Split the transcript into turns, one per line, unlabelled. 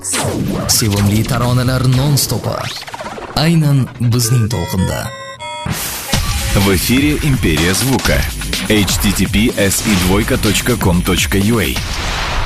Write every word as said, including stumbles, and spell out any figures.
Sevimli taronalar non-stop'a. Aynan bizning to'lqinda.
В эфире Империя звука. эйч ти ти пи эс и двойка точка ком точка ю а.